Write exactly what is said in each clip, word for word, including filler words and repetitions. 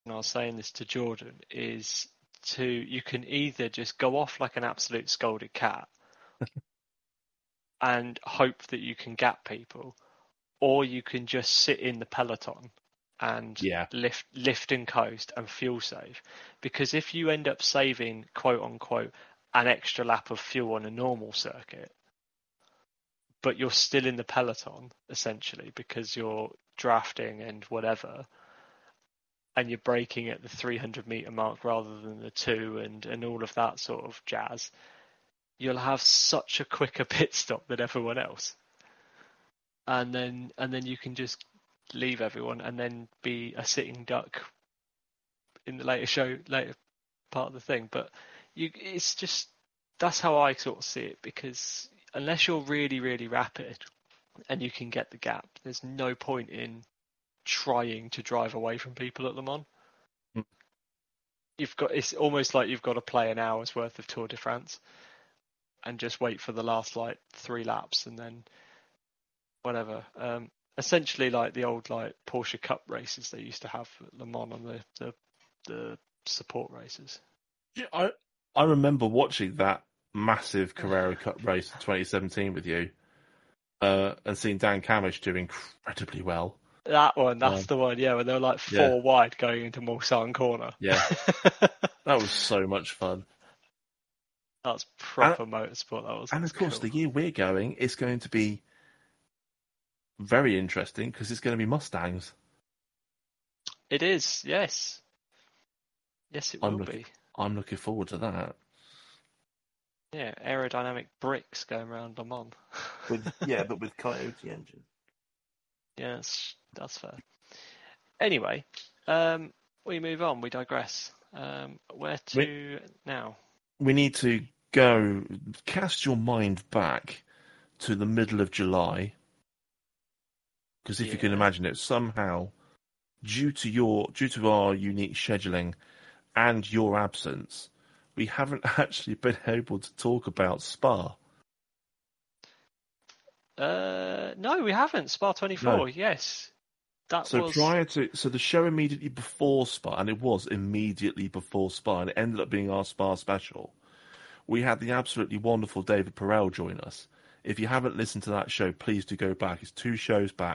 I was saying this to Jordan, is to you can either just go off like an absolute scolded cat and hope that you can gap people, or you can just sit in the peloton and Yeah. lift lift and coast and fuel save. Because if you end up saving, quote unquote, an extra lap of fuel on a normal circuit, but you're still in the peloton essentially because you're drafting and whatever, and you're braking at the three hundred meter mark rather than the two, and and all of that sort of jazz, you'll have such a quicker pit stop than everyone else, and then and then you can just leave everyone and then be a sitting duck in the later show, later part of the thing. But you, it's just, that's how I sort of see it, because unless you're really really rapid and you can get the gap, there's no point in trying to drive away from people at Le Mans. Mm. You've got, it's almost like you've got to play an hour's worth of Tour de France and just wait for the last like three laps and then whatever. Um, essentially like the old like Porsche Cup races they used to have at Le Mans on the the, the support races. Yeah, I I remember watching that massive Carrera Cup race in twenty seventeen with you, uh, and seeing Dan Camish do incredibly well. That one, that's Um, the one, yeah, when they were like four yeah. wide going into Mulsanne corner. Yeah, that was so much fun. That's And, proper motorsport. That was. and That's of course, cool. the year we're going is going to be very interesting because it's going to be Mustangs. It is, yes, yes, it I'm will look, be. I'm looking forward to that. Yeah, aerodynamic bricks going around Le Mans. With yeah, but with Coyote engine. Yeah, that's, that's fair. Anyway, um, we move on. We digress. Um, where to We, now? we need to go cast your mind back to the middle of July, because if Yeah. you can imagine it, somehow, due to your due to our unique scheduling and your absence, we haven't actually been able to talk about Spa. Uh, no, we haven't. Spa No. twenty-four. Yes, that So was. prior to so the show immediately before Spa, and it was immediately before Spa, and it ended up being our Spa special. We had the absolutely wonderful David Perel join us. If you haven't listened to that show, please do go back. It's two shows back.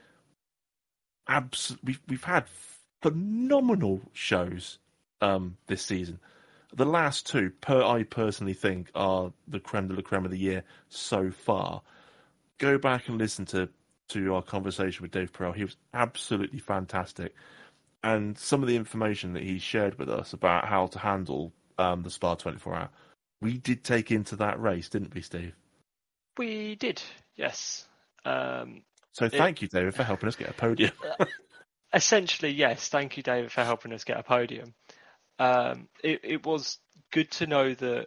Abs- we've we've had phenomenal shows um, this season. The last two, per I personally think, are the creme de la creme of the year so far. Go back and listen to, to our conversation with Dave Perel. He was absolutely fantastic. And some of the information that he shared with us about how to handle um, the Spa twenty-four hour, we did take into that race, didn't we, Steve? We did, yes. Um, So it, thank you, David, for helping us get a podium. essentially, yes. Thank you, David, for helping us get a podium. Um, it, it was good to know that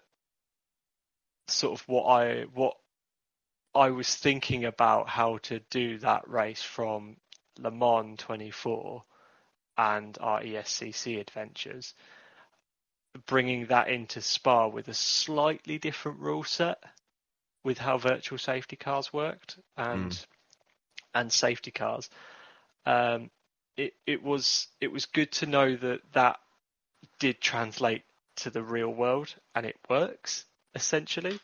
sort of what I what I was thinking about how to do that race from Le Mans twenty-four and our E S C C adventures, bringing that into Spa with a slightly different rule set with how virtual safety cars worked and Mm. and safety cars. Um, it it was it was good to know that that did translate to the real world and it works essentially.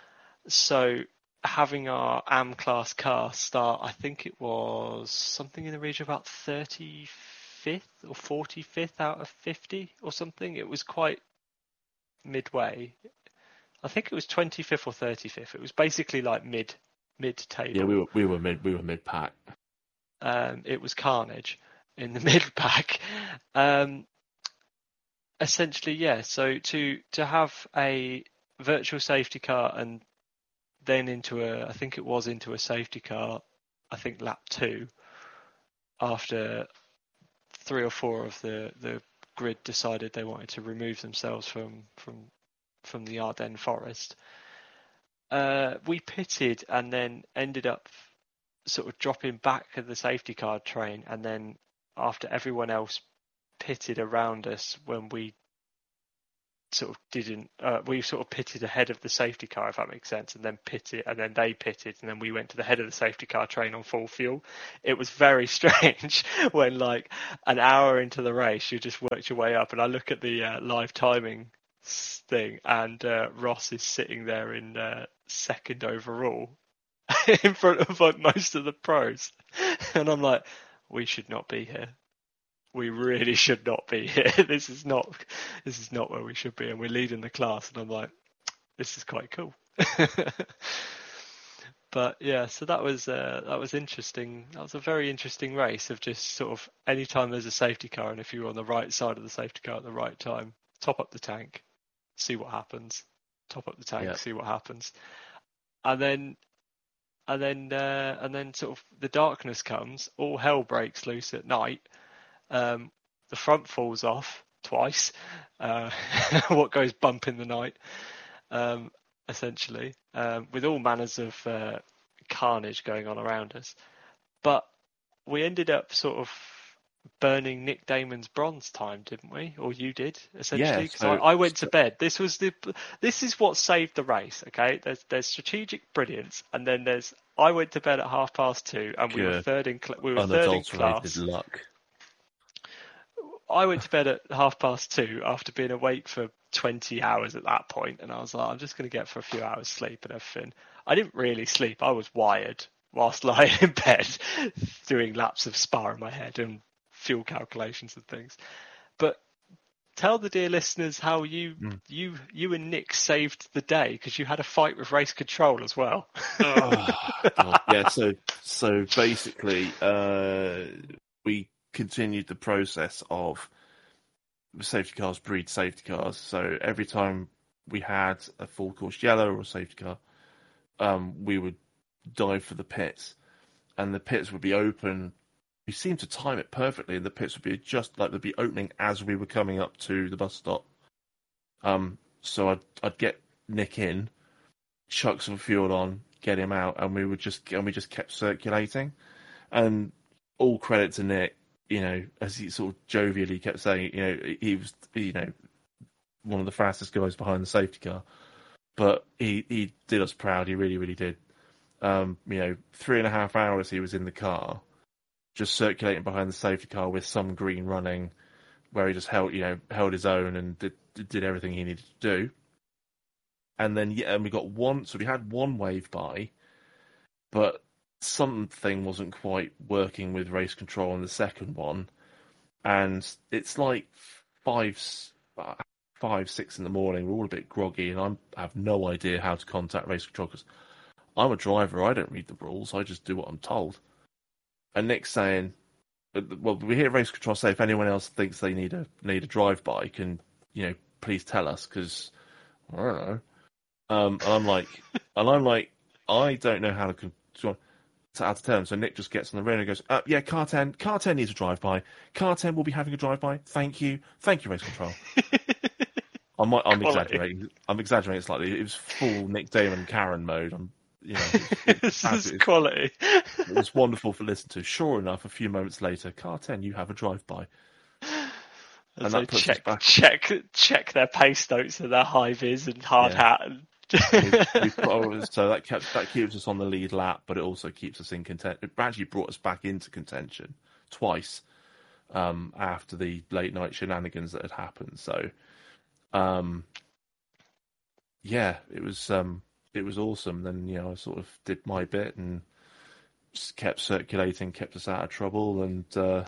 So having our A M class car start, I think it was something in the region of about thirty-fifth or forty-fifth out of fifty or something. It was quite midway. I think it was twenty-fifth or thirty-fifth. It was basically like mid mid table. Yeah, we were we were mid we were mid pack. Um, it was carnage in the mid pack. Um, essentially, yeah. So to to have a virtual safety car and then into a, I think it was into a safety car, I think lap two, after three or four of the, the grid decided they wanted to remove themselves from from from the Ardennes forest. Uh, we pitted and then ended up sort of dropping back of the safety car train, and then after everyone else pitted around us when we sort of didn't. Uh, we sort of pitted ahead of the safety car, if that makes sense, and then pitted, and then they pitted, and then we went to the head of the safety car train on full fuel. It was very strange when, like, an hour into the race, you just worked your way up, and I look at the uh, live timing thing, and uh, Ross is sitting there in uh, second overall, in front of like most of the pros, and I'm like, we should not be here. We really should not be here. This is not, this is not where we should be, and we're leading the class. And I'm like, this is quite cool. But yeah, so that was uh, that was interesting. That was a very interesting race of just sort of any time there's a safety car, and if you're on the right side of the safety car at the right time, top up the tank, see what happens. Top up the tank, Yeah. see what happens, and then. And then, uh, and then, sort of, the darkness comes. All hell breaks loose at night. Um, the front falls off twice. Uh, what goes bump in the night, um, essentially, um, with all manners of uh, carnage going on around us. But we ended up sort of burning Nick Damon's bronze time, didn't we? Or you did, essentially, because Yeah, so, I, I went so, to bed. This was the, this is what saved the race. Okay, there's there's strategic brilliance, and then there's I went to bed at half past two, and we were third in cl- we were third in class. Luck. I went to bed at half past two after being awake for twenty hours at that point, and I was like, I'm just going to get for a few hours sleep and everything. I didn't really sleep. I was wired whilst lying in bed, doing laps of Spa in my head and fuel calculations and things. But tell the dear listeners how you mm. you you and Nick saved the day, because you had a fight with race control as well. oh, God. Yeah, so so basically, uh, we continued the process of safety cars breed safety cars. So every time we had a full course yellow or a safety car, um, we would dive for the pits, and the pits would be open. We seemed to time it perfectly, and the pits would be just like they'd be opening as we were coming up to the bus stop. Um, so I'd I'd get Nick in, chuck some fuel on, get him out, and we would just and we just kept circulating. And all credit to Nick, you know, as he sort of jovially kept saying, you know, he was, you know, one of the fastest guys behind the safety car, but he he did us proud. He really really did. Um, you know, three and a half hours he was in the car, just circulating behind the safety car with some green running, where he just held, you know, held his own and did did everything he needed to do. And then yeah, and we got one, so we had one wave by, but something wasn't quite working with race control on the second one, and it's like five, five, six in the morning. We're all a bit groggy, and I'm, I have no idea how to contact race control because I'm a driver. I don't read the rules. I just do what I'm told. And Nick's saying, well, we hear race control say if anyone else thinks they need a need a drive by, can, you know, please tell us, because I don't know. Um, and I'm like, and I'm like, I don't know how to control. To add to terms, so Nick just gets on the radio and goes, uh, "Yeah, car ten, car ten needs a drive by. Car ten will be having a drive by. Thank you, thank you, race control." I'm, I'm exaggerating. I'm exaggerating slightly. It was full Nick Damon Karen mode. I'm, you know, it, this is it, quality. It was wonderful to listen to. Sure enough, a few moments later, car ten, you have a drive by. And that puts check, us back. check, check their pace notes and their high vis and hard yeah. hat. And... we've, we've got, so that kept, that keeps us on the lead lap, but it also keeps us in contention. It actually brought us back into contention twice um, after the late night shenanigans that had happened. So, um, yeah, it was um, it was awesome. Then, you know, I sort of did my bit and just kept circulating, kept us out of trouble, and uh,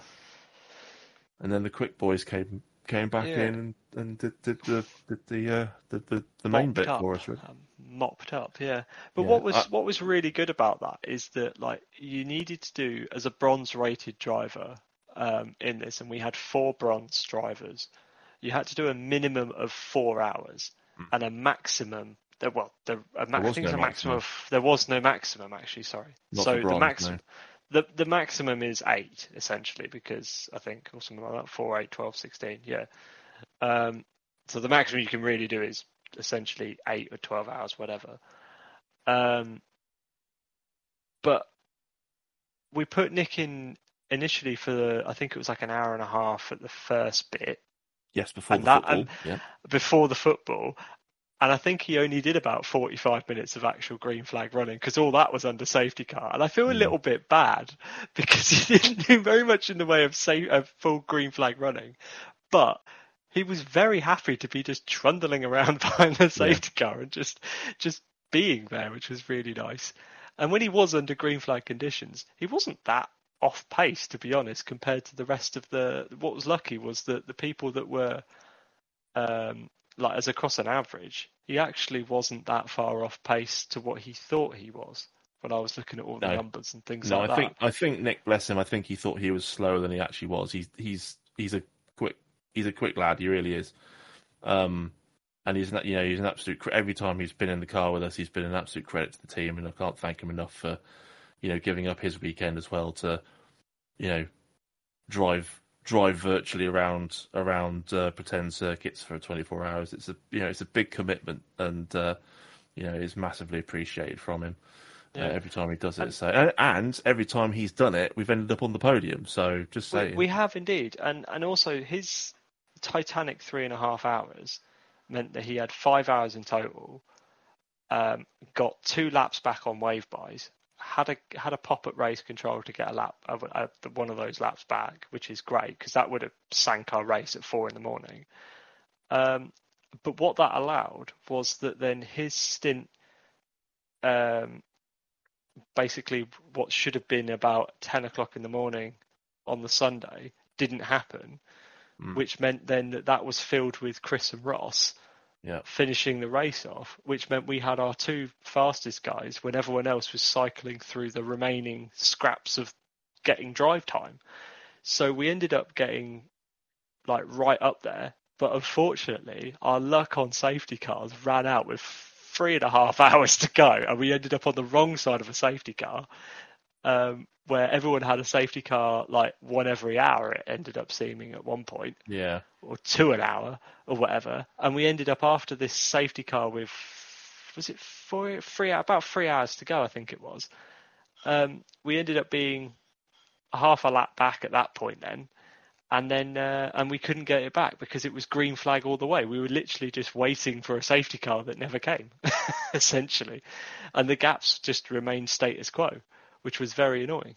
and then the quick boys came. Came back yeah. in and, and did, did the did the uh, the the, the main bit up, for us. Really. Um, mopped up, yeah. But yeah. what was I, what was really good about that is that, like, you needed to do as a bronze rated driver um, in this, and we had four bronze drivers. You had to do a minimum of four hours hmm. and a maximum. There, well, there, a ma- I think no a maximum, maximum of there was no maximum actually. Sorry, Not so the, bronze, the maximum. No. The the maximum is eight, essentially, because I think, or something like that, four, eight, twelve, sixteen, yeah. Um, so the maximum you can really do is essentially eight or twelve hours, whatever. Um, but we put Nick in initially for the, I think it was like an hour and a half at the first bit. Yes, before and the that, football. and yeah. before the football. And I think he only did about forty-five minutes of actual green flag running because all that was under safety car. And I feel a Mm. little bit bad because he didn't do very much in the way of, safe, of full green flag running. But he was very happy to be just trundling around behind the safety yeah. car and just just being there, which was really nice. And when he was under green flag conditions, he wasn't that off pace, to be honest, compared to the rest of the... What was lucky was that the people that were... Um, like as across an average, he actually wasn't that far off pace to what he thought he was when I was looking at all the no. numbers and things no, like I that. think I think Nick, bless him, I think he thought he was slower than he actually was. He's he's he's a quick he's a quick lad. He really is. Um, and he's not, you know he's an absolute. Every time he's been in the car with us, he's been an absolute credit to the team, and I can't thank him enough for, you know, giving up his weekend as well to, you know, drive. drive virtually around around uh, pretend circuits for twenty-four hours. It's a you know it's a big commitment, and uh, you know it's massively appreciated from him yeah. uh, every time he does it. And, so and, and every time he's done it, we've ended up on the podium. So just saying, we, we have indeed, and and also his titanic three and a half hours meant that he had five hours in total. Um, got two laps back on wave buys. Had a had a pop at race control to get a lap, uh, one of those laps back, which is great because that would have sank our race at four in the morning. Um, but what that allowed was that then his stint, um, basically what should have been about ten o'clock in the morning on the Sunday, didn't happen, mm. which meant then that that was filled with Chris and Ross. Yeah. Finishing the race off, which meant we had our two fastest guys when everyone else was cycling through the remaining scraps of getting drive time. So we ended up getting like right up there. But unfortunately, our luck on safety cars ran out with three and a half hours to go. And we ended up on the wrong side of a safety car, um, where everyone had a safety car like one every hour, it ended up seeming at one point. Yeah. Or two an hour or whatever. And we ended up after this safety car with, was it four, three, about three hours to go, I think it was. Um, we ended up being half a lap back at that point then. And then, uh, and we couldn't get it back because it was green flag all the way. We were literally just waiting for a safety car that never came, essentially. And the gaps just remained status quo, which was very annoying.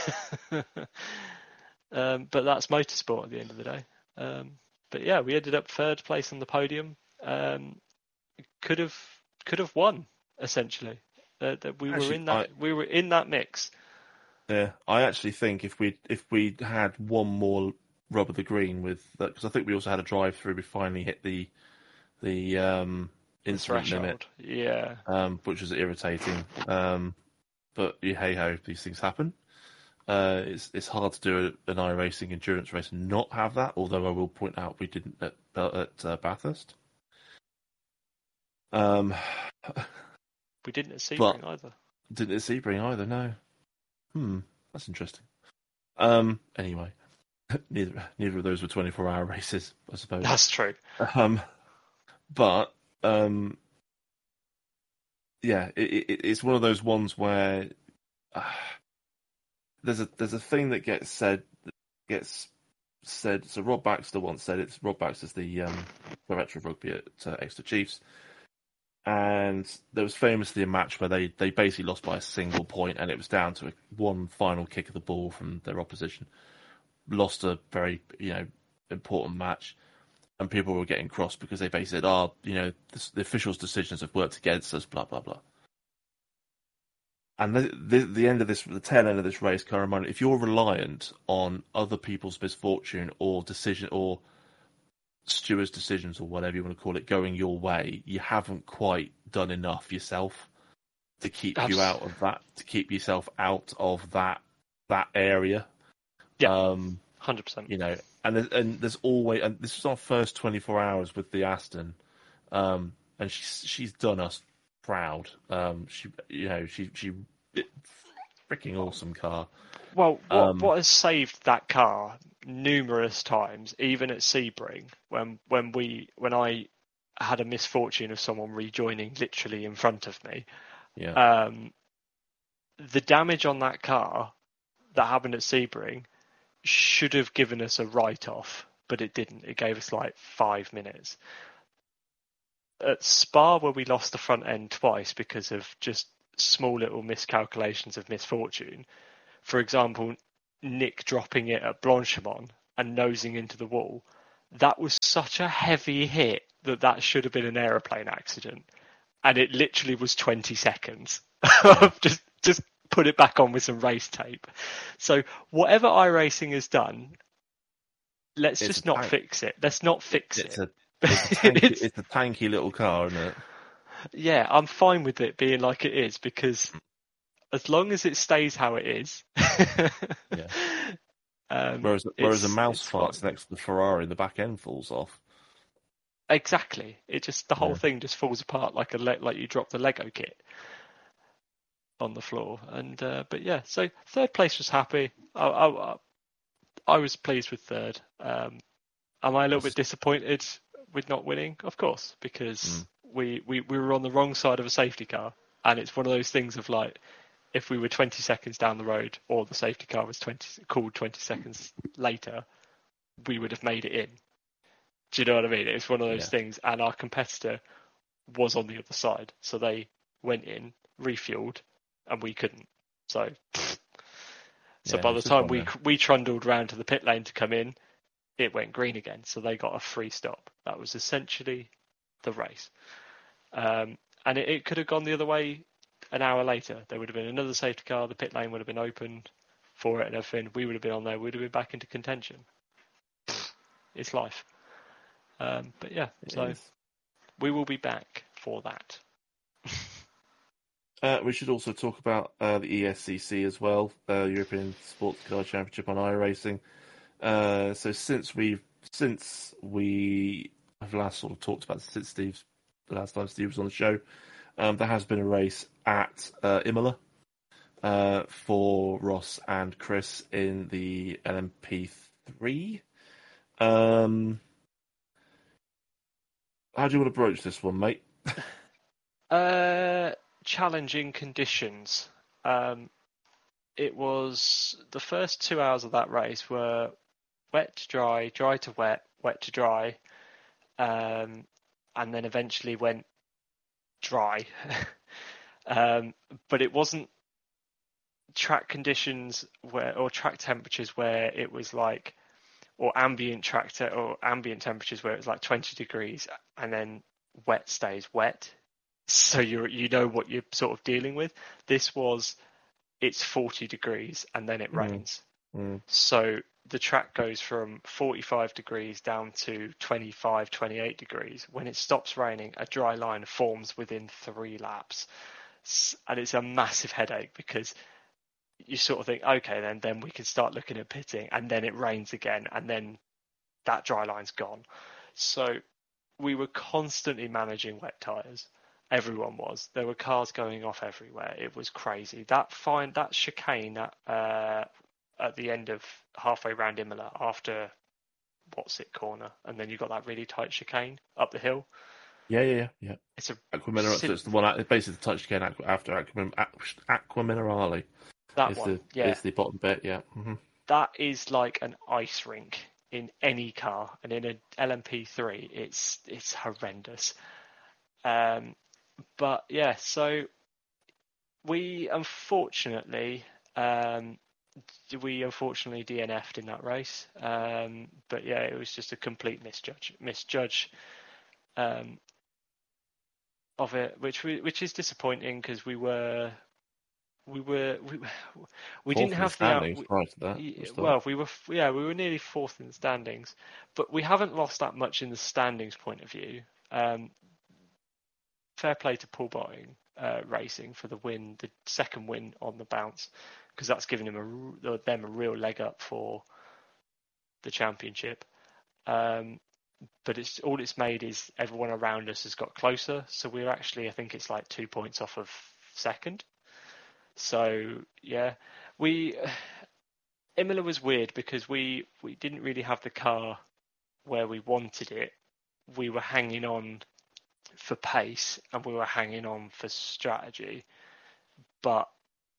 um, but that's motorsport at the end of the day. Um, but yeah, we ended up third place on the podium. Um, could have, could have won essentially. Uh, that we actually, were in that, I, we were in that mix. Yeah, I actually think if we if we had one more rub of the green with that, because I think we also had a drive through. We finally hit the the um, incident limit, yeah, um, which was irritating. Um, but hey ho, these things happen. Uh, it's it's hard to do an iRacing endurance race and not have that. Although I will point out we didn't at, at uh, Bathurst. Um, we didn't at Sebring either. Didn't at Sebring either. No. Hmm, that's interesting. Um, anyway. Neither neither of those were twenty-four hour races, I suppose. That's true. Um, but um, yeah, it, it, it's one of those ones where uh, there's a there's a thing that gets said that gets said. So Rob Baxter once said it's Rob Baxter's the um, director of rugby at uh, Exeter Chiefs, and there was famously a match where they, they basically lost by a single point, and it was down to a, one final kick of the ball from their opposition. Lost a very, you know, important match, and people were getting cross because they basically said, "Oh, you know, the, the officials' decisions have worked against us." Blah blah blah. And the, the the end of this, the tail end of this race, can remind you, if you're reliant on other people's misfortune or decision or stewards' decisions or whatever you want to call it going your way, you haven't quite done enough yourself to keep Absolutely. you out of that, to keep yourself out of that that area. Yeah, um, one hundred percent. You know, and there's, and there's always, and this is our first twenty-four hours with the Aston, um, and she's she's done us proud. Um, she, you know, she she, it, freaking awesome car. Well, what um, what has saved that car numerous times, even at Sebring, when when we when I had a misfortune of someone rejoining literally in front of me. Yeah. Um, the damage on that car that happened at Sebring should have given us a write-off, but it didn't. It gave us like five minutes. at Spa, where we lost the front end twice because of just small little miscalculations of misfortune. For example, Nick dropping it at Blanchimont and nosing into the wall. That was such a heavy hit that that should have been an aeroplane accident. And it literally was twenty seconds. Yeah. just just put it back on with some race tape. So whatever iRacing has done, let's It's just a not tank. fix it. Let's not fix It's it. a it's a tanky, It's- it's a tanky little car, isn't it? yeah, I'm fine with it being like it is because as long as it stays how it is, Yeah. um, Whereas whereas a it's- mouse it's farts fine. next to the Ferrari, the back end falls off. Exactly. It just the whole Yeah. thing just falls apart like a le- like you drop the Lego kit on the floor. And uh, but yeah, so third place was happy. I, I, I was pleased with third. Um, am I a little bit disappointed with not winning? Of course, because Mm. we, we, we were on the wrong side of a safety car, and it's one of those things of like, if we were twenty seconds down the road, or the safety car was twenty called twenty seconds later, we would have made it in. Do you know what I mean? It's one of those Yeah. things, and our competitor was on the other side, so they went in, refueled, and we couldn't. So, so Yeah, by the it's just time one we there. we trundled round to the pit lane to come in, it went green again. So they got a free stop. That was essentially the race, um, and it, it could have gone the other way. An hour later, there would have been another safety car. The pit lane would have been opened for it and everything. We would have been on there. We'd have been back into contention. It's life. Um, but yeah, It so is. we will be back for that. Uh, we should also talk about uh, the E S C C as well, uh, European Sports Car Championship on iRacing. Uh, so since we since we have last sort of talked about since Steve's the last time Steve was on the show, um, there has been a race at uh, Imola uh, for Ross and Chris in the L M P three. Um, how do you want to broach this one, mate? Uh, challenging conditions. Um, it was the first two hours of that race were wet to dry, dry to wet, wet to dry, um, and then eventually went dry. um, but it wasn't track conditions where, or track temperatures where it was like, or ambient track te- or ambient temperatures where it was like twenty degrees and then wet stays wet. So you you know what you're sort of dealing with. This was it's forty degrees and then it Mm. rains. Mm. So the track goes from forty-five degrees down to twenty-five, twenty-eight degrees. When it stops raining, a dry line forms within three laps. And it's a massive headache because you sort of think, okay, then then we can start looking at pitting, and then it rains again, and then that dry line's gone. So we were constantly managing wet tyres. Everyone was. There were cars going off everywhere. It was crazy. That fine, that chicane at uh, at the end of halfway round Imola after what's it corner, and then you got that really tight chicane up the hill. Yeah, yeah, yeah. yeah. It's a Aqua Minerale, so it's the one it's basically the touch again after Aqua, Aqua Minerale. that Is one, the yeah. is the bottom bit, yeah. Mm-hmm. That is like an ice rink in any car, and in an L M P three, it's it's horrendous. Um, but yeah, so we unfortunately um, we unfortunately D N F'd in that race. Um, but yeah, it was just a complete misjudge misjudge um, of it, which we, which is disappointing because we were we were we, we Fourth didn't in the have the out. standings prior to that. We, Start. well, we were yeah we were nearly fourth in the standings, but we haven't lost that much in the standings point of view. Um, fair play to Paul Botting uh, Racing for the win, the second win on the bounce, because that's given him a them a real leg up for the championship. Um, but it's all it's made is everyone around us has got closer, so we're actually I think it's like two points off of second. So yeah, we Imola was weird because we we didn't really have the car where we wanted it. We were hanging on for pace and we were hanging on for strategy. But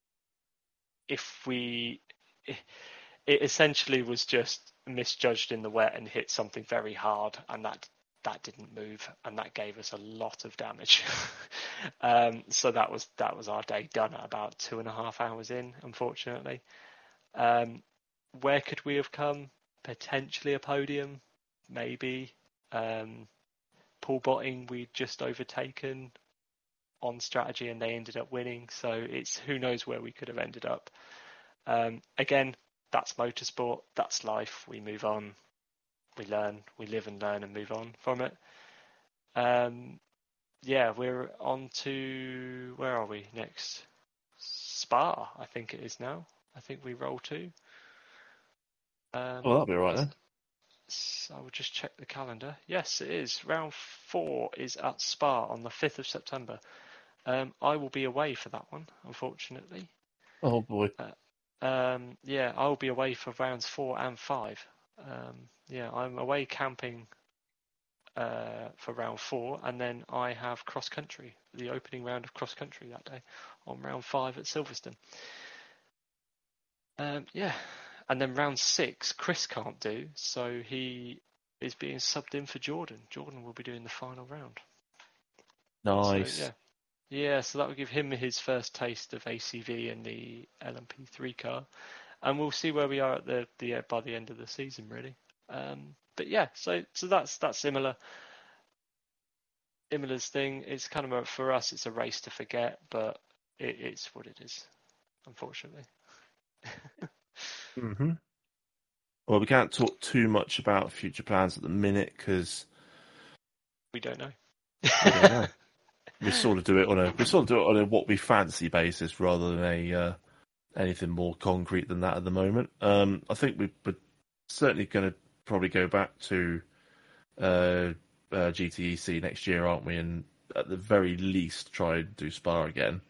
if we, it essentially was just misjudged in the wet and hit something very hard, and that that didn't move, and that gave us a lot of damage. um, so that was that was our day done at about two and a half hours in, unfortunately. Um, where could we have come? Potentially a podium, maybe. Um, Paul Botting we'd just overtaken on strategy, and they ended up winning. So it's who knows where we could have ended up. Um, again, that's motorsport. That's life. We move on. We learn. We live and learn and move on from it. Um, yeah, we're on to, where are we next? Spa, I think it is now. I think we roll to. Um, Oh, that'll be all right then. I will just check the calendar. Yes, it is. Round four is at Spa on the fifth of September. Um, I will be away for that one, unfortunately. Oh boy. Uh, um, yeah, I will be away for rounds four and five. Um, yeah, I'm away camping uh, for round four, and then I have cross country, the opening round of cross country that day on round five at Silverstone. Um, yeah, and then round six, Chris can't do, so he is being subbed in for Jordan. Jordan will be doing the final round. Nice. So, yeah. Yeah, so that will give him his first taste of A C V and the L M P three car, and we'll see where we are at the, the uh, by the end of the season, really. Um, but yeah, so so that's that's similar. Imola's thing. It's kind of a, for us, it's a race to forget, but it, it's what it is, unfortunately. Mm-hmm. Well, we can't talk too much about future plans at the minute because we don't know. we don't know. We sort of do it on a we sort of do it on a what we fancy basis rather than a uh, anything more concrete than that at the moment. Um, I think we, we're certainly going to probably go back to uh, uh, G T E C next year, aren't we? And at the very least, try and do Spa again.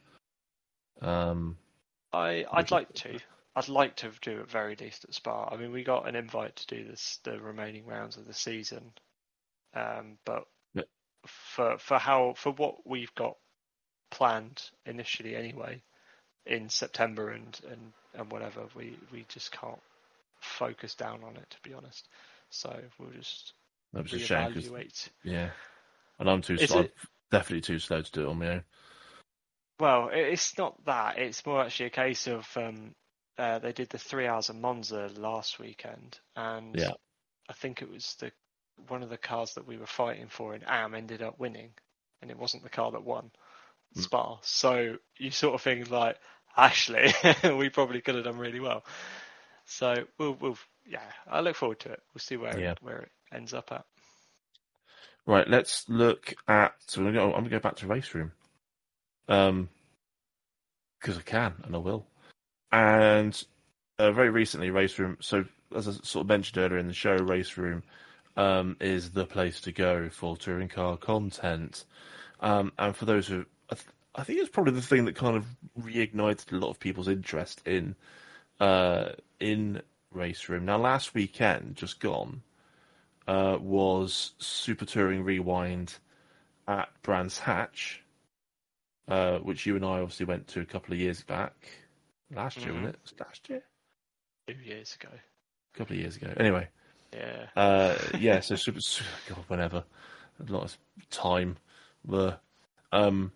Um, I I'd like to. I'd like to do at very least at Spa. I mean, we got an invite to do this the remaining rounds of the season, um, but. yeah. For for how for what we've got planned initially anyway in September and, and, and whatever, we, we just can't focus down on it, to be honest. So we'll just that was a shame. 'Cause, reevaluate. yeah, and I'm too. Is I'm it- definitely too slow to do it on my own. Well, it- it's not that. It's more actually a case of um, uh, they did the three hours of Monza last weekend, and Yeah. I think it was the one of the cars that we were fighting for in A M ended up winning, and it wasn't the car that won Mm. Spa. So you sort of think like, actually, we probably could have done really well. So we'll, we'll, yeah, I look forward to it. We'll see where Yeah. it, where it ends up at. Right, let's look at. So I'm going to go, I'm going to go back to Race Room, um, because I can and I will. And uh, very recently, Race Room. So as I sort of mentioned earlier in the show, Race Room um, is the place to go for touring car content. Um, and for those who, I, th- I think it's probably the thing that kind of reignited a lot of people's interest in uh, in Race Room. Now, last weekend, just gone, uh, was Super Touring Rewind at Brands Hatch, uh, which you and I obviously went to a couple of years back. Last year, Mhm. wasn't it? Was it last year? Two years ago. A couple of years ago. Anyway. Yeah. Uh, yeah, so Super, God, whenever. A lot of time. The, um,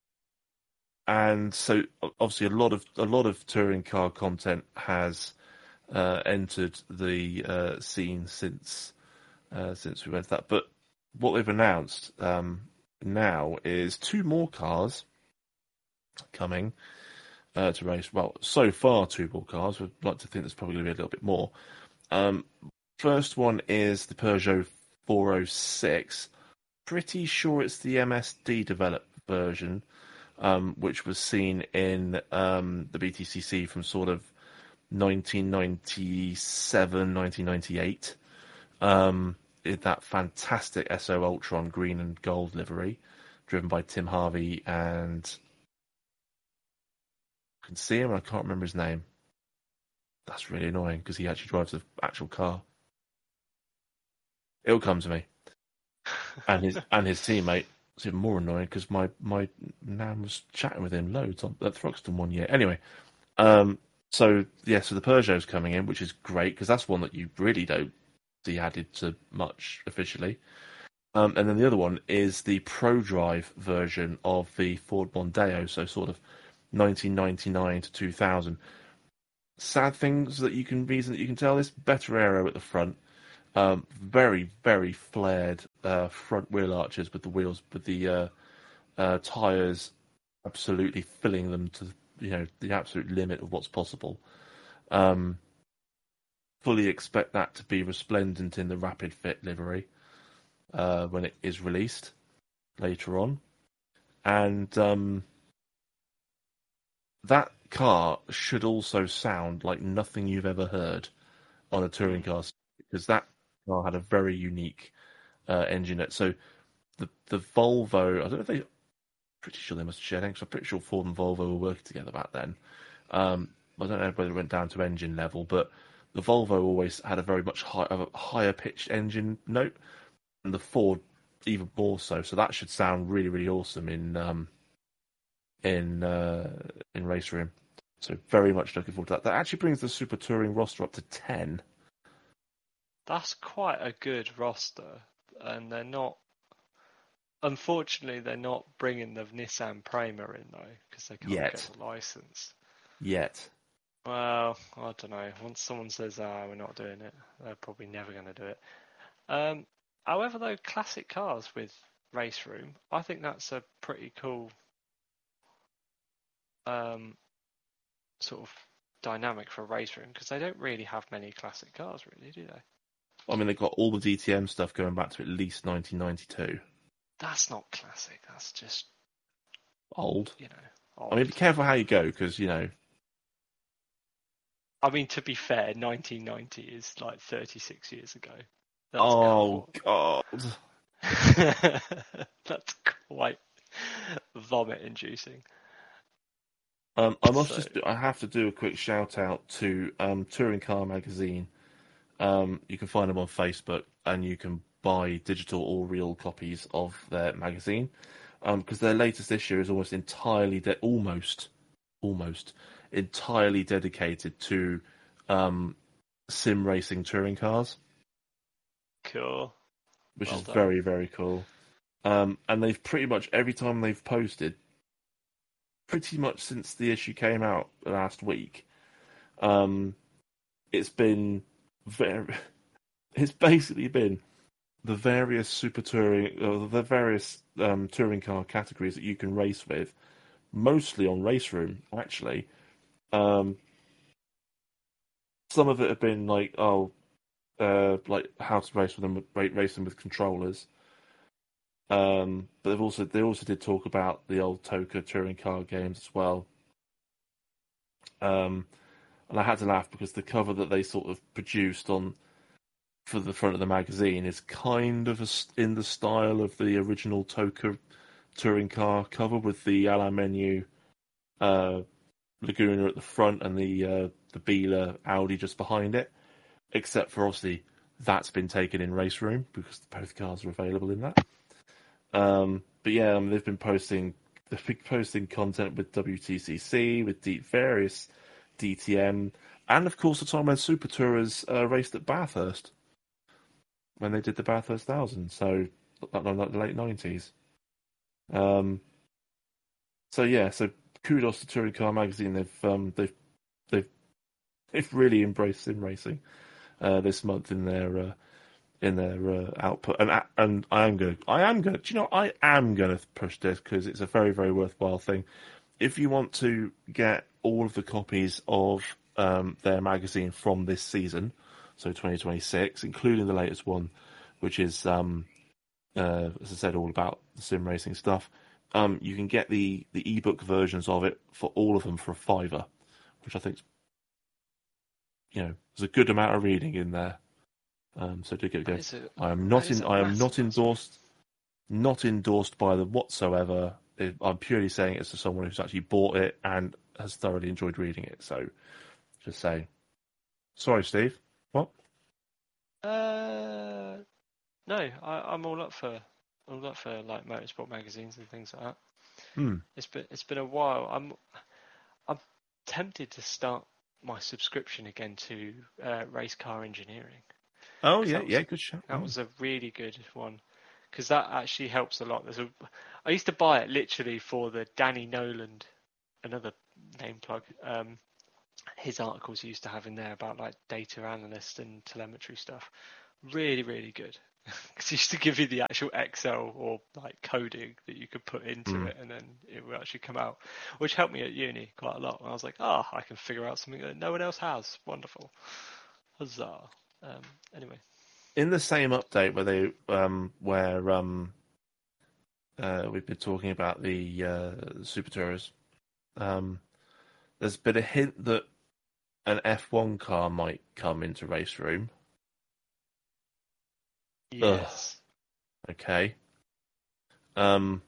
and so obviously a lot of a lot of touring car content has uh, entered the uh, scene since uh, since we went to that. But what they've announced um, now is two more cars coming uh, to race. Well, so far two more cars. We'd like to think there's probably going to be a little bit more. Um, first one is the Peugeot four oh six. Pretty sure it's the M S D developed version, um, which was seen in um, the B T C C from sort of nineteen ninety-seven, nineteen ninety-eight. Um, it, that fantastic S O Ultron green and gold livery, driven by Tim Harvey, and I can see him, and I can't remember his name. That's really annoying because he actually drives the actual car. It'll come to me. And his and his teammate. It's even more annoying because my my nan was chatting with him loads on at Thruxton one year. Anyway, um, so yeah, so the Peugeot's coming in, which is great because that's one that you really don't see added to much officially. Um, and then the other one is the ProDrive version of the Ford Mondeo, so sort of nineteen ninety-nine to two thousand. Sad things that you can reason that you can tell this better aero at the front, um, very very flared uh, front wheel arches with the wheels with the uh, uh, tires absolutely filling them to you know the absolute limit of what's possible. Um, fully expect that to be resplendent in the Rapid Fit livery uh, when it is released later on, and um, that car should also sound like nothing you've ever heard on a touring car, because that car had a very unique uh, engine. So the the Volvo, I don't know if they, pretty sure they must have shared engines. I'm pretty sure Ford and Volvo were working together back then. Um, I don't know whether it went down to engine level, but the Volvo always had a very much high, a higher pitched engine note, and the Ford even more so. So that should sound really, really awesome in um, in uh, in race room. So very much looking forward to that. That actually brings the Super Touring roster up to ten. That's quite a good roster, and they're not. Unfortunately, they're not bringing the Nissan Prima in though, because they can't Yet. get the license. Yet. Well, I don't know. Once someone says, "Ah, we're not doing it," they're probably never going to do it. Um, however, though, classic cars with race room, I think that's a pretty cool um, sort of dynamic for a race room, because they don't really have many classic cars, really, do they? I mean, they've got all the D T M stuff going back to at least nineteen ninety-two. That's not classic. That's just Old. you know old. I mean, be careful how you go, because, you know. I mean, to be fair, nineteen ninety is like thirty-six years ago. That's Oh, quite... God. That's quite vomit-inducing. Um, I must So, just, do, I have to do a quick shout out to um, Touring Car Magazine. Um, you can find them on Facebook, and you can buy digital or real copies of their magazine, because um, their latest issue is almost entirely, de- almost, almost entirely dedicated to um, sim racing touring cars, cool. which Well is done. very, very cool. Um, and they've pretty much every time they've posted, pretty much since the issue came out last week, um, it's been very. It's basically been the various super touring, uh, the various um, touring car categories that you can race with, mostly on Race Room, actually. Um, some of it have been like, oh, uh, like how to race with them, race them with controllers. Um, but they've also they also did talk about the old Toka touring car games as well. Um, and I had to laugh because the cover that they sort of produced on for the front of the magazine is kind of a, in the style of the original Toka touring car cover, with the a la Menu uh, Laguna at the front and the uh, the Biela Audi just behind it. Except for obviously that's been taken in Race Room because both cars are available in that. Um, but yeah, um, they've been posting they've been posting content with W T C C, with D- various D T M, and of course the time when Super Tourers uh, raced at Bathurst when they did the Bathurst Thousand. So like the late nineties. Um, so yeah, so kudos to Touring Car Magazine. They've um, they've they've they've really embraced sim racing uh, this month in their uh, in their uh, output. And and I am gonna I am gonna do you know I am gonna push this because it's a very very worthwhile thing. If you want to get all of the copies of um, their magazine from this season, so twenty twenty-six, including the latest one, which is um, uh, as I said, all about the sim racing stuff. Um, you can get the, the ebook versions of it for all of them for a fiver, which I think, you know, there's a good amount of reading in there. Um, so do get go. A, I am not in. I am not massive, endorsed. Not endorsed by them whatsoever. I'm purely saying it to someone who's actually bought it and has thoroughly enjoyed reading it. So, just saying. Sorry, Steve. What? Uh, no, I, I'm all up for all up for like motorsport magazines and things like that. Hmm. It's been it's been a while. I'm I'm tempted to start my subscription again to uh, Race Car Engineering. Oh yeah, That was yeah, a, good shout. that Mm. was a really good one. because that actually helps a lot. There's a, I used to buy it literally for the Danny Noland, another name plug. Um, his articles he used to have in there about like data analyst and telemetry stuff. Really, really good. Because he used to give you the actual Excel or like coding that you could put into Mm. it, and then it would actually come out, which helped me at uni quite a lot. And I was like, oh, I can figure out something that no one else has. Wonderful. Huzzah. Um, anyway. In the same update where they um, where um, uh, we've been talking about the uh, Super Tourers, um, there's been a hint that an F one car might come into Race Room. Yes. Ugh. Okay. Um,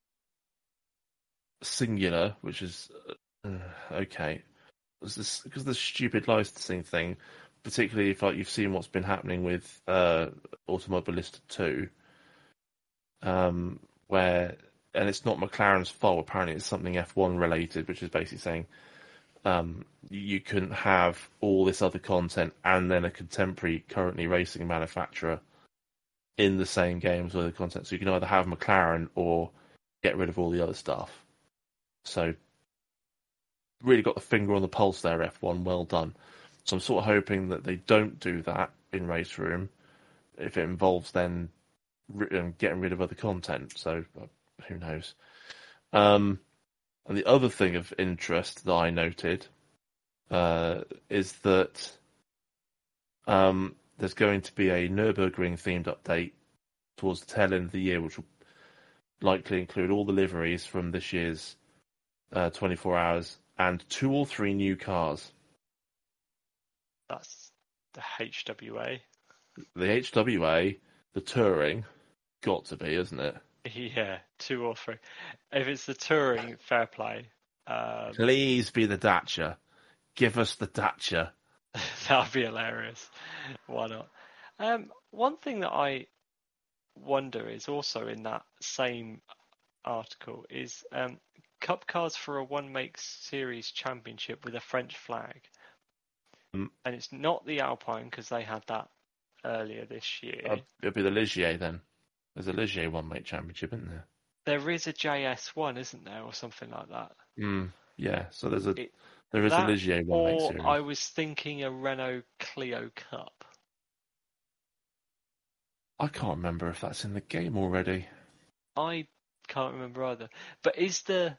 Singular, which is uh, okay, because the stupid licensing thing, particularly if like you've seen what's been happening with uh, Automobilista two, um, where and it's not McLaren's fault. Apparently, it's something F one related, which is basically saying um, you couldn't have all this other content and then a contemporary, currently racing manufacturer in the same game as other content. So you can either have McLaren or get rid of all the other stuff. So really got the finger on the pulse there, F one. Well done. So I'm sort of hoping that they don't do that in Race Room if it involves then getting rid of other content. So who knows? Um, and the other thing of interest that I noted uh, is that um, there's going to be a Nürburgring themed update towards the tail end of the year, which will likely include all the liveries from this year's uh, twenty-four hours and two or three new cars. That's the H W A. The H W A, the Touring, got to be, isn't it? Yeah, two or three. If it's the Touring, fair play. Um, Please be the Dacia. Give us the Dacia. that would be hilarious. Why not? Um, one thing that I wonder is also in that same article is um, Cup cars for a One Make Series Championship with a French flag. Mm. And it's not the Alpine because they had that earlier this year. Uh, it'll be the Ligier then. There's a Ligier One Make Championship, isn't there? There is a J S one, isn't there, or something like that? Mm, yeah, so there's a It, there is that, a Ligier One Make or Series. I was thinking a Renault Clio Cup. I can't remember if that's in the game already. I can't remember either. But is the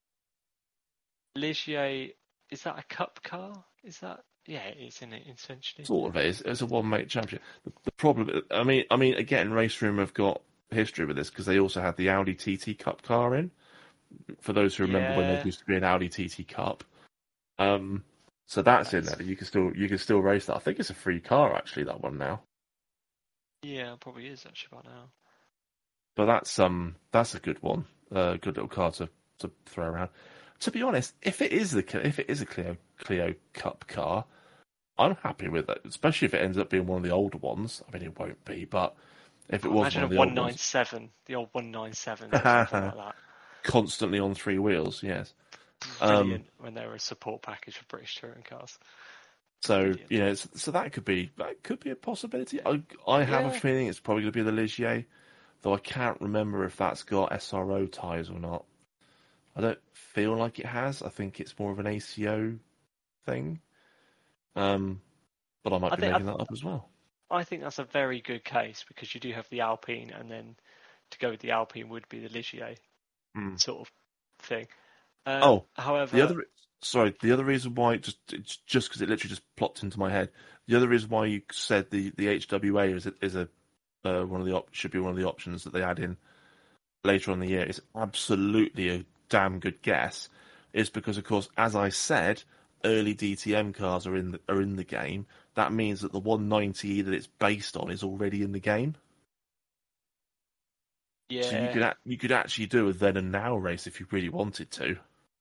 Ligier, is that a Cup car? Is that? Yeah, it is, isn't it, essentially? Sort of is. It's a One Make Championship. The, the problem, I mean, I mean, again, Race Room have got history with this because they also had the Audi T T Cup car in. For those who remember Yeah. when there used to be an Audi T T Cup, um, so that's, that's in there. You can still you can still race that. I think it's a free car actually. That one now. Yeah, it probably is actually by now. But that's um that's a good one. A uh, good little car to, to throw around. To be honest, if it is the if it is a Clio Clio Cup car, I'm happy with it. Especially if it ends up being one of the older ones. I mean, it won't be, but if it was Imagine one of the a old one ninety-seven, ones, the old one ninety-sevens or something like that. Constantly on three wheels, yes. Brilliant Um, when they were a support package for British touring cars. So Brilliant. you know, so, so that could be that could be a possibility. I I have Yeah. a feeling it's probably going to be the Ligier, though I can't remember if that's got S R O tyres or not. I don't feel like it has. I think it's more of an A C O thing. Um, but I might I be think making I, that up as well. I think that's a very good case because you do have the Alpine, and then to go with the Alpine would be the Ligier Mm. sort of thing. Um, Oh, however, the other sorry, the other reason why just it's just because it literally just plopped into my head. The other reason why you said the, the H W A is a, is a uh, one of the op- should be one of the options that they add in later on in the year is absolutely a damn good guess. Is because of course, as I said, early D T M cars are in the, are in the game. That means that the one ninety that it's based on is already in the game. yeah, So you could you could actually do a then and now race if you really wanted to.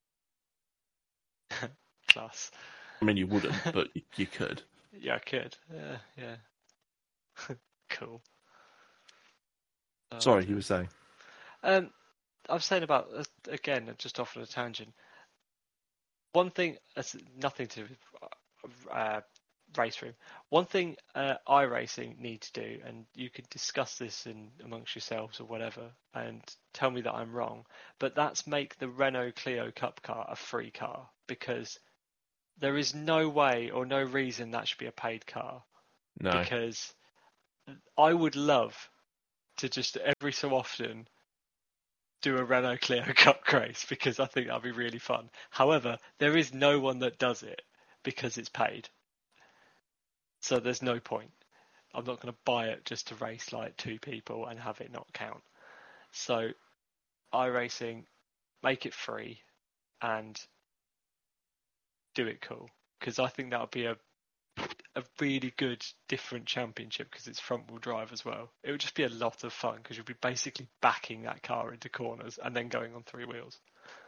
class. I mean, you wouldn't, but you, you could. Yeah, I could. Yeah, yeah. Cool. Oh, Sorry, dear. you were saying. Um, I was saying about uh, again, just off on a tangent. One thing, that's nothing to uh, race room. One thing uh, iRacing need to do, and you can discuss this in amongst yourselves or whatever, and tell me that I'm wrong, but that's make the Renault Clio Cup car a free car, because there is no way or no reason that should be a paid car. No. Because I would love to just every so often do a Renault Clio Cup race, because I think that'd be really fun. However, there is no one that does it because it's paid. So there's no point. I'm not going to buy it just to race like two people and have it not count. So iRacing, make it free and do it cool, because I think that would be a a really good different championship, because it's front wheel drive as well. It would just be a lot of fun, because you'll be basically backing that car into corners and then going on three wheels.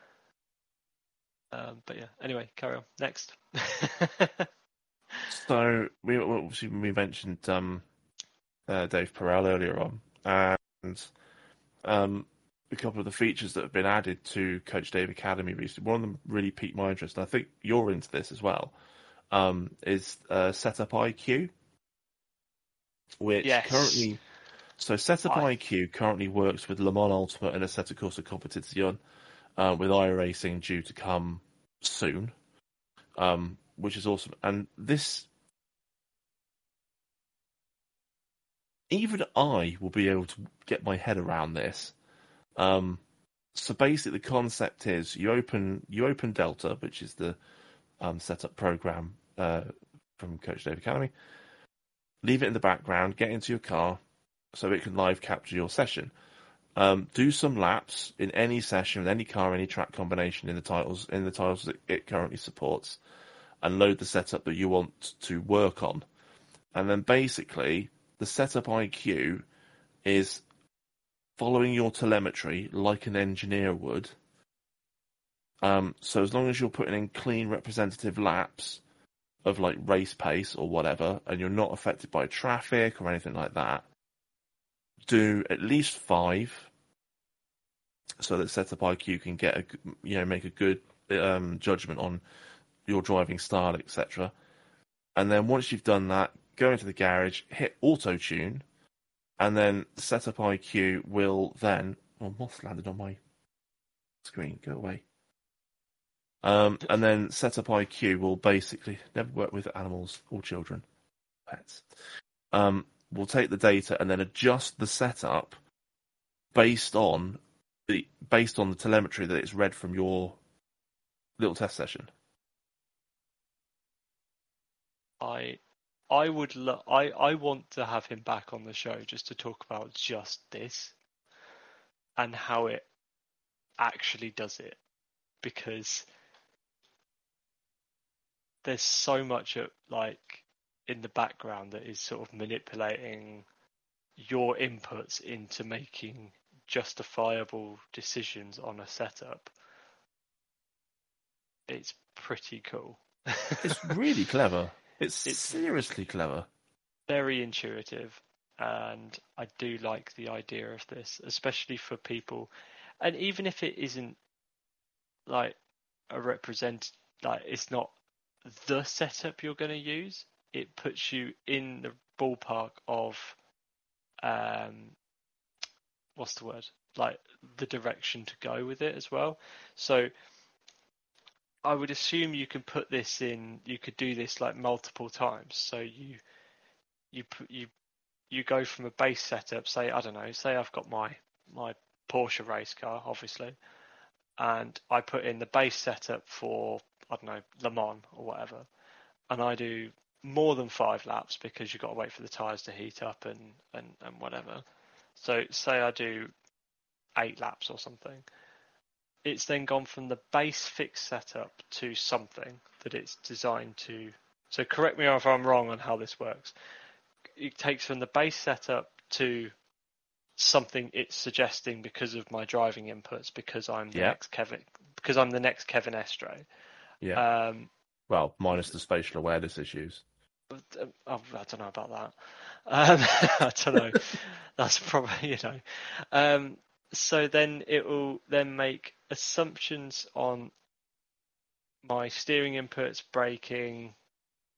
Um, but yeah, anyway, carry on. Next. So we obviously we mentioned um, uh, Dave Perel earlier on, and um, a couple of the features that have been added to Coach Dave Academy recently. One of them really piqued my interest, and I think you're into this as well. Um, is uh, Setup I Q, which yes. currently so Setup I... I Q currently works with Le Mans Ultimate and Assetto Corsa Competizione, uh, with iRacing due to come soon, um, which is awesome. And this, even I will be able to get my head around this. Um, so basically, the concept is you open you open Delta, which is the um, setup program uh, from Coach Dave Academy. Leave it in the background, get into your car so it can live capture your session. Um, do some laps in any session with any car, any track combination in the titles in the titles that it currently supports, and load the setup that you want to work on. And then basically, the Setup I Q is following your telemetry like an engineer would. Um, so as long as you're putting in clean representative laps of like race pace or whatever, and you're not affected by traffic or anything like that, do at least five, so that Setup I Q can get a, you know, make a good um, judgment on your driving style, et cetera. And then once you've done that, go into the garage, hit auto tune, and then Setup I Q will then. Oh, moth landed on my screen. Go away. Um, and then Setup I Q will basically never work with animals or children, pets. Um, will take the data and then adjust the setup based on the based on the telemetry that it's read from your little test session. I I would lo- I I want to have him back on the show just to talk about just this and how it actually does it, because there's so much of, like, in the background that is sort of manipulating your inputs into making justifiable decisions on a setup. It's pretty cool. It's really clever. It's, It's seriously clever. Very intuitive, and I do like the idea of this, especially for people, and even if it isn't like a represent, like it's not the setup you're going to use, it puts you in the ballpark of um what's the word, like the direction to go with it as well. So I would assume you can put this in, you could do this like multiple times. So you you put you you go from a base setup, say, I don't know, say I've got my my Porsche race car, obviously, and I put in the base setup for, I don't know, Le Mans or whatever, and I do more than five laps because you've got to wait for the tyres to heat up and, and, and whatever. So say I do eight laps or something. It's then gone from the base fixed setup to something that it's designed to. So correct me if I'm wrong on how this works. It takes from the base setup to something it's suggesting because of my driving inputs, because I'm the Yeah. next Kevin, because I'm the next Kevin Estre. Yeah. Um, well, minus the spatial awareness issues. oh, I don't know about that. Um, I don't know. That's probably, you know. Um, so then it will then make assumptions on my steering inputs, braking,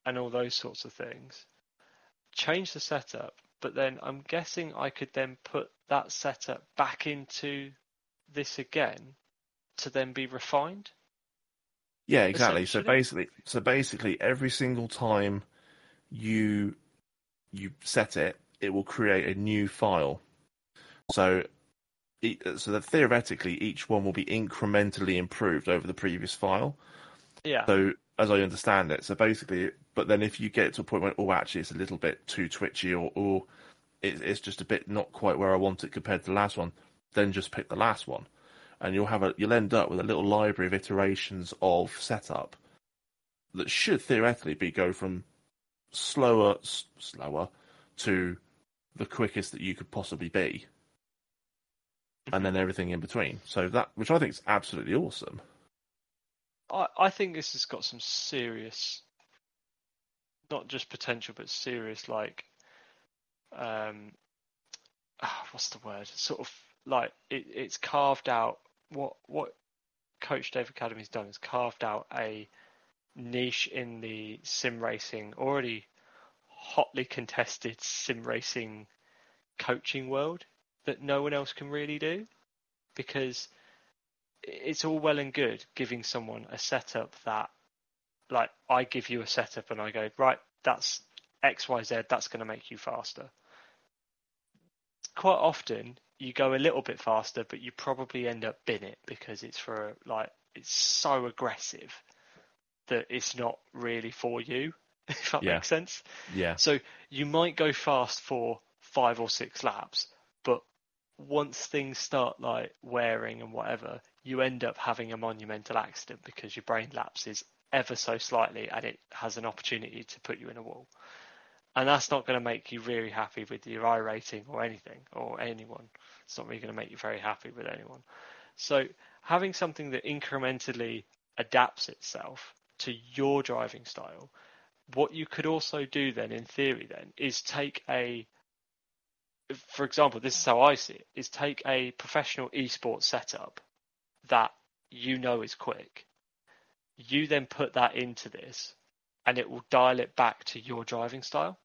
and all those sorts of things, change the setup, but then I'm guessing I could then put that setup back into this again to then be refined. Yeah, exactly. So basically, so basically, every single time you you set it, it will create a new file. So, so that theoretically, each one will be incrementally improved over the previous file. Yeah. So, as I understand it, so basically, but then if you get to a point where, oh, actually, it's a little bit too twitchy, or, or it, it's just a bit not quite where I want it compared to the last one, then just pick the last one, and you'll have a you'll end up with a little library of iterations of setup that should theoretically be go from slower, s- slower to the quickest that you could possibly be, and then everything in between. So that, which I think is absolutely awesome. I, I think this has got some serious, not just potential, but serious, like, um, ah, what's the word? Sort of like it, it's carved out. What what Coach Dave Academy's done is carved out a niche in the sim racing, already hotly contested sim racing coaching world that no one else can really do, because it's all well and good giving someone a setup that, like, I give you a setup and I go, right, that's X Y Z, that's going to make you faster. Quite often you go a little bit faster, but you probably end up bin it because it's for, like, it's so aggressive that it's not really for you, if that Yeah. makes sense. Yeah. So you might go fast for five or six laps, but once things start like wearing and whatever, you end up having a monumental accident because your brain lapses ever so slightly and it has an opportunity to put you in a wall. And that's not going to make you really happy with your I rating or anything, or anyone. It's not really going to make you very happy with anyone. So having something that incrementally adapts itself to your driving style, what you could also do then, in theory then, is take a, for example, this is how I see it, is take a professional esports setup that you know is quick. You then put that into this and it will dial it back to your driving style.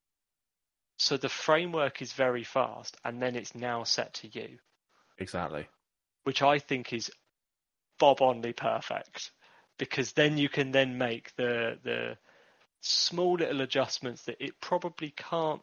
So the framework is very fast and then it's now set to you. Exactly. Which I think is bob-only perfect, because then you can then make the the small little adjustments that it probably can't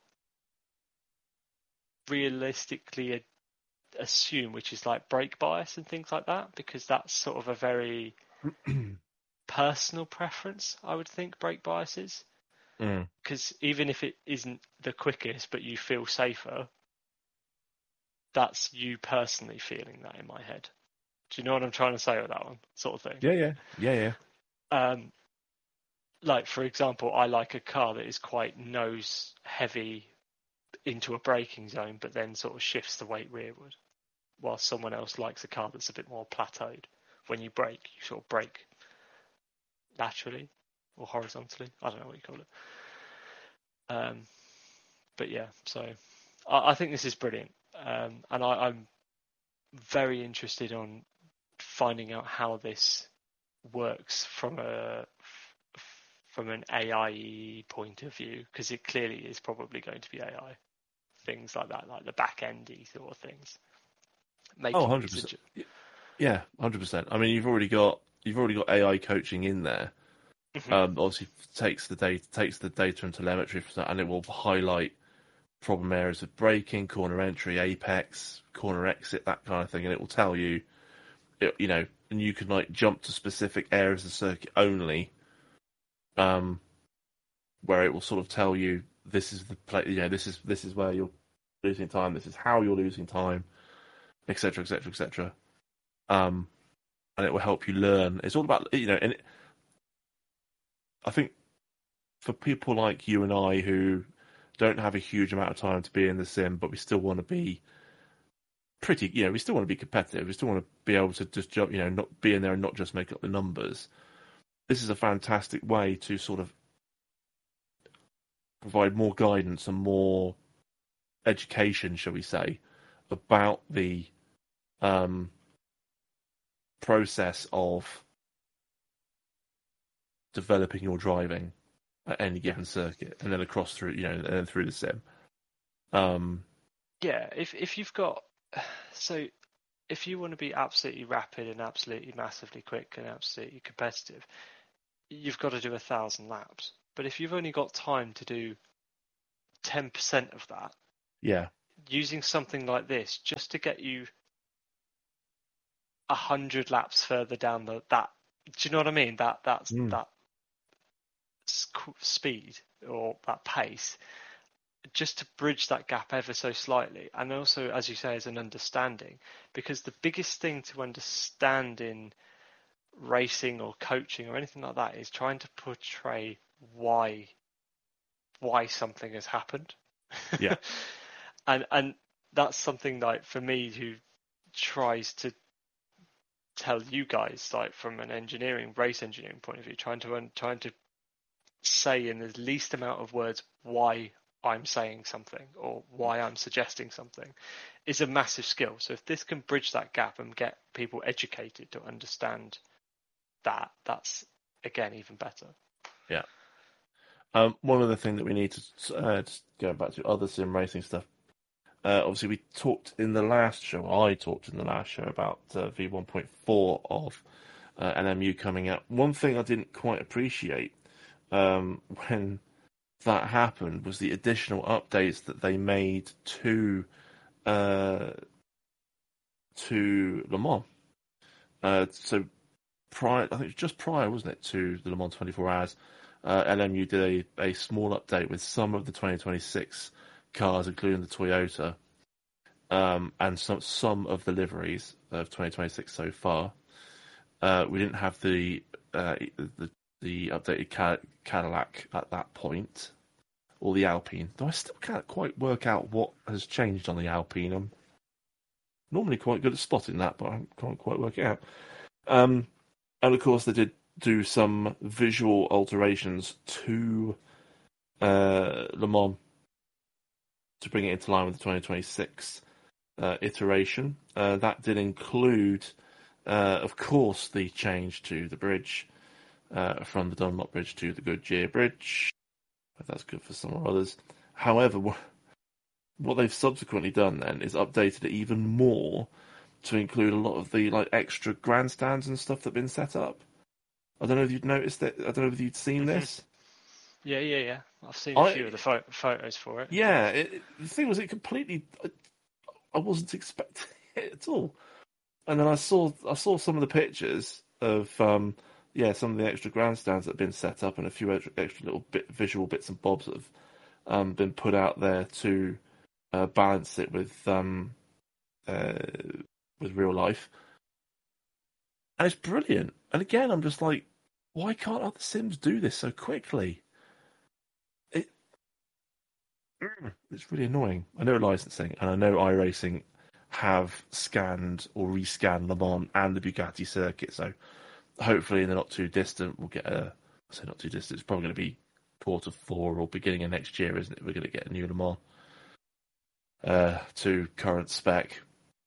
realistically assume, which is like brake bias and things like that, because that's sort of a very personal preference, I would think, brake bias is. Because mm. even if it isn't the quickest, but you feel safer, that's you personally feeling that in my head. Do you know what I'm trying to say with that one, sort of thing? Yeah, yeah, yeah, yeah. Um, like, for example, I like a car that is quite nose heavy into a braking zone, but then sort of shifts the weight rearward, while someone else likes a car that's a bit more plateaued. When you brake, you sort of brake laterally or horizontally. I don't know what you call it. Um, but yeah, so I, I think this is brilliant, um, and I, I'm very interested on finding out how this works from a from an A I point of view, because it clearly is probably going to be A I. Things like that, like the back endy sort of things. Making oh, one hundred percent. Yeah, one hundred percent. I mean, you've already got you've already got A I coaching in there. Mm-hmm. Um, obviously, takes the data takes the data and telemetry, and it will highlight problem areas of braking, corner entry, apex, corner exit, that kind of thing, and it will tell you, it, you know, and you can like jump to specific areas of the circuit only, um, where it will sort of tell you this is the play, you know, this is this is where you're losing time, this is how you're losing time, et cetera, et cetera, et cetera. Um, and it will help you learn. It's all about, you know, and it, I think for people like you and I who don't have a huge amount of time to be in the sim, but we still want to be pretty, you know, we still want to be competitive. We still want to be able to just jump, you know, not be in there and not just make up the numbers. This is a fantastic way to sort of provide more guidance and more education, shall we say, about the um, process of developing your driving at any given yeah. circuit, and then across through, you know, and then through the sim. Um, yeah, if if you've got so if you want to be absolutely rapid and absolutely massively quick and absolutely competitive, you've got to do a thousand laps. But if you've only got time to do ten percent of that, yeah, using something like this just to get you a hundred laps further down the that, do you know what I mean? That that's mm. that speed or that pace, just to bridge that gap ever so slightly. And also, as you say, as an understanding, because the biggest thing to understand in racing or coaching or anything like that is trying to portray why why something has happened. Yeah. and and that's something like for me who tries to tell you guys, like from an engineering race engineering point of view, trying to trying to say in the least amount of words why I'm saying something or why I'm suggesting something is a massive skill. So if this can bridge that gap and get people educated to understand that, that's again even better. Yeah. Um, one other thing that we need to uh, just go back to other sim racing stuff. Uh, obviously, we talked in the last show. I talked in the last show about uh, V one point four of uh, L M U coming out. One thing I didn't quite appreciate um, when that happened was the additional updates that they made to uh, to Le Mans. Uh, so prior, I think it was just prior, wasn't it, to the Le Mans twenty-four hours, uh, L M U did a, a small update with some of the twenty twenty-six cars, including the Toyota, um, and some some of the liveries of twenty twenty-six so far. Uh, we didn't have the uh, the, the updated Cadillac at that point, or the Alpine. Though I still can't quite work out what has changed on the Alpine. I'm normally quite good at spotting that, but I can't quite work it out. Um, and of course, they did do some visual alterations to uh, Le Mans to bring it into line with the twenty twenty-six uh, iteration. Uh, that did include, uh, of course, the change to the bridge uh, from the Dunlop Bridge to the Goodyear Bridge. If that's good for some or others. However, what they've subsequently done then is updated it even more to include a lot of the like extra grandstands and stuff that have been set up. I don't know if you'd noticed it. I don't know if you'd seen Mm-hmm. this. Yeah, yeah, yeah. I've seen a I, few of the pho- photos for it. Yeah, it, it, the thing was, it completely. I, I wasn't expecting it at all, and then I saw I saw some of the pictures of um, yeah, some of the extra grandstands that have been set up, and a few extra, extra little bit visual bits and bobs that have um, been put out there to uh, balance it with um, uh, with real life, and it's brilliant. And again, I'm just like, why can't other Sims do this so quickly? It it's really annoying. I know licensing, and I know iRacing have scanned or rescanned Le Mans and the Bugatti circuit, so hopefully in the not too distant we'll get a. I say not too distant. It's probably going to be quarter four or beginning of next year, isn't it? We're going to get a new Le Mans uh, to current spec.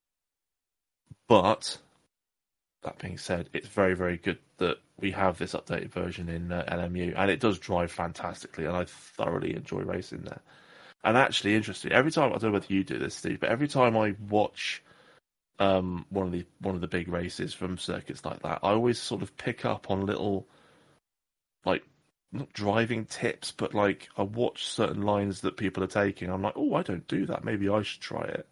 But that being said, it's very, very good that we have this updated version in uh, L M U, and it does drive fantastically, and I thoroughly enjoy racing there. And actually, interesting. Every time, I don't know whether you do this, Steve, but every time I watch um, one of the one of the big races from circuits like that, I always sort of pick up on little, like, not driving tips, but like I watch certain lines that people are taking. I'm like, oh, I don't do that. Maybe I should try it.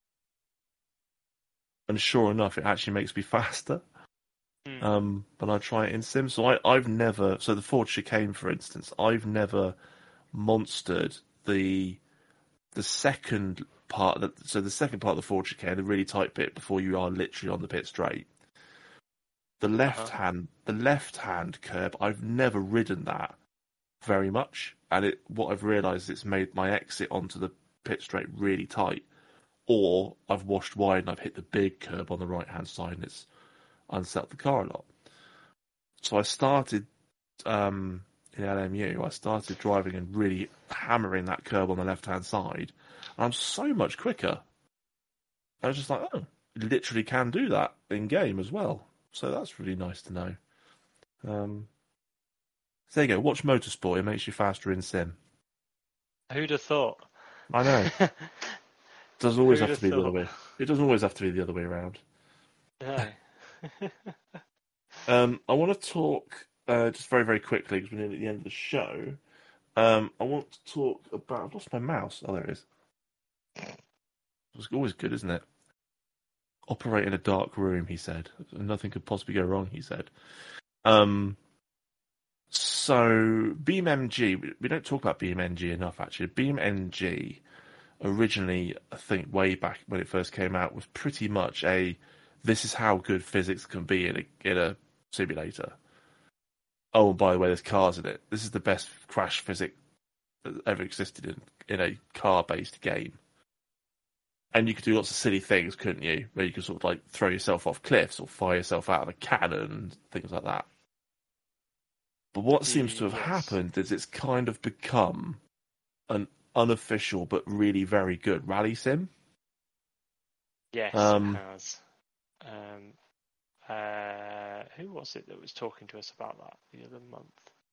And sure enough, it actually makes me faster. Mm. Um, when I try it in Sim. So I, I've never, so the Ford Chicane, for instance, I've never monstered the the second part. That, so the second part of the Ford Chicane, the really tight bit before you are literally on the pit straight. The left uh-huh. hand, the left hand curb, I've never ridden that very much, and it what I've realised it's made my exit onto the pit straight really tight. Or I've washed wide and I've hit the big curb on the right hand side and it's unsettled the car a lot. So I started um, in L M U. I started driving and really hammering that curb on the left hand side. And I'm so much quicker. I was just like, oh, you literally can do that in game as well. So that's really nice to know. Um, So there you go. Watch Motorsport. It makes you faster in sim. Who'd have thought? I know. It doesn't always Who'd have to have be the other thought? way. It doesn't always have to be the other way around. No. Um, I want to talk uh, just very, very quickly because we're nearly at the end of the show. Um, I want to talk about. I've lost my mouse. Oh, there it is. It's always good, isn't it? Operate in a dark room, he said. Nothing could possibly go wrong, he said. Um, so, BeamNG, we don't talk about BeamNG enough, actually. BeamNG, originally, I think, way back when it first came out, was pretty much a, this is how good physics can be in a, in a simulator. Oh, and by the way, there's cars in it. This is the best crash physics that ever existed in, in a car-based game. And you could do lots of silly things, couldn't you? Where you could sort of like throw yourself off cliffs or fire yourself out of a cannon and things like that. But what seems to have Yes. happened is it's kind of become an unofficial but really very good rally sim. Yes, Um, it has. Um, uh, who was it that was talking to us about that the other month?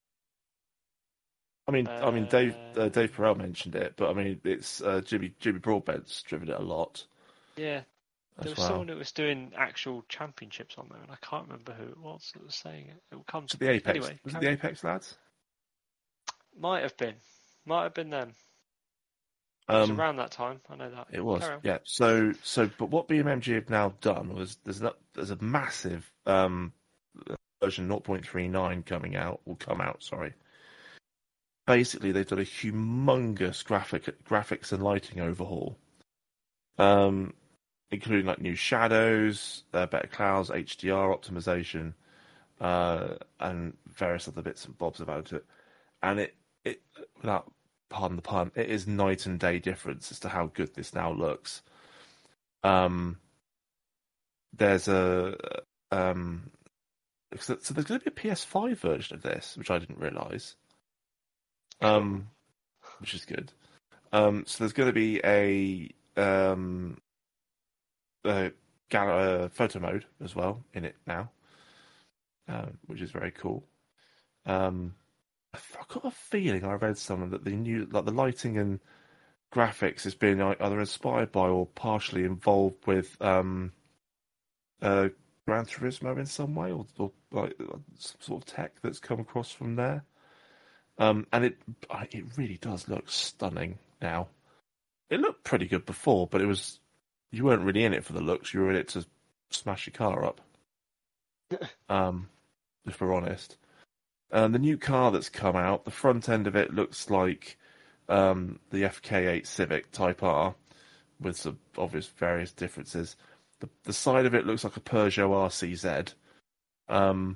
I mean, I mean, Dave uh, Uh, Dave Perel mentioned it, but I mean, it's uh, Jimmy Jimmy Broadbent's driven it a lot Yeah, there as was well. someone that was doing actual championships on there, and I can't remember who it was that was saying it. It will come Was to it the me. Apex? Anyway, Was it carry the on. Apex lads? Might have been. Might have been them. It was Um, around that time. I know that. It was, Carry on. yeah. So, so, but what BeamNG have now done was there's a, there's a massive um, version zero point three nine coming out, will come out. Sorry. Basically, they've done a humongous graphic graphics and lighting overhaul, um, including like new shadows, uh, better clouds, H D R optimization, uh, and various other bits and bobs about it. And it, it, without pardon the pun, it is night and day difference as to how good this now looks. Um, there's a um, so, so there's going to be a P S five version of this, which I didn't realise. Um, which is good. Um, so there's going to be a um, a gal- uh, photo mode as well in it now, uh, which is very cool. Um, I've got a feeling I read somewhere that the new like the lighting and graphics has been either inspired by or partially involved with um, uh, Gran Turismo in some way, or, or like some sort of tech that's come across from there. Um, and it it really does look stunning now. It looked pretty good before, but it was you weren't really in it for the looks. You were in it to smash your car up. Um, if we're honest. And the new car that's come out, the front end of it looks like um, the F K eight Civic Type R, with some obvious various differences. The the side of it looks like a Peugeot R C Z. Um,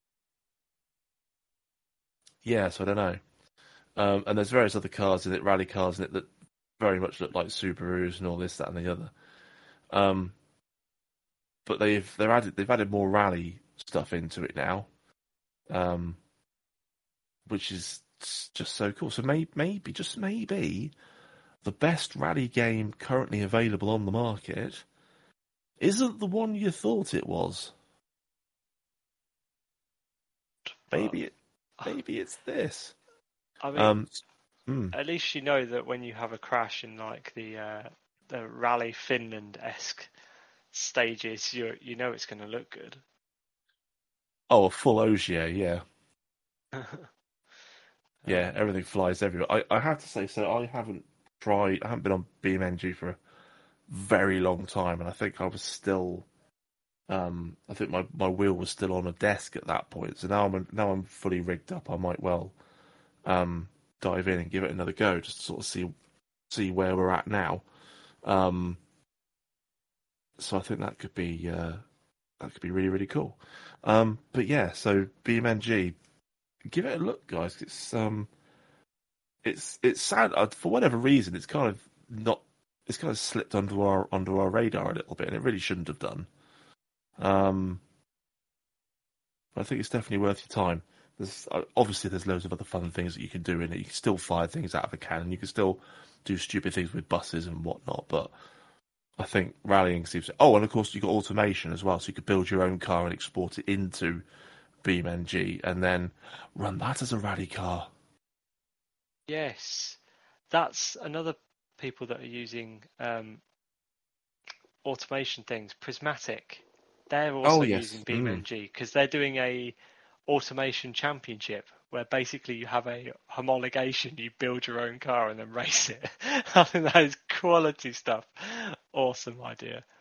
yeah, so I don't know. Um, and there's various other cars in it, rally cars in it that very much look like Subarus and all this, that, and the other. Um, but they've they've added they've added more rally stuff into it now, um, which is just so cool. So maybe, maybe just maybe the best rally game currently available on the market isn't the one you thought it was. Maybe it, maybe it's this. I mean, Um, hmm. at least you know that when you have a crash in like the uh, the Rally Finland esque stages, you you know it's going to look good. Oh, a full Ogier, yeah. Yeah, everything flies everywhere. I, I have to say, so I haven't tried, I haven't been on BeamNG for a very long time, and I think I was still, um, I think my, my wheel was still on a desk at that point. So now I'm now I'm fully rigged up. I might well um, dive in and give it another go, just to sort of see see where we're at now. Um, so I think that could be uh, that could be really really cool. Um, but yeah, so BeamNG, give it a look, guys. It's um, it's it's sad uh, for whatever reason. It's kind of not. It's kind of slipped under our under our radar a little bit, and it really shouldn't have done. Um, but I think it's definitely worth your time. There's uh, obviously there's loads of other fun things that you can do in it. You can still fire things out of a cannon. You can still do stupid things with buses and whatnot. But I think rallying seems. Oh, and of course you've got automation as well, so you could build your own car and export it into BeamNG and then run that as a rally car. Yes, that's another people that are using um, automation things. Prismatic, they're also Oh, yes. using Mm. BeamNG because they're doing a automation championship where basically you have a homologation, you build your own car and then race it. I think that is quality stuff. Awesome idea.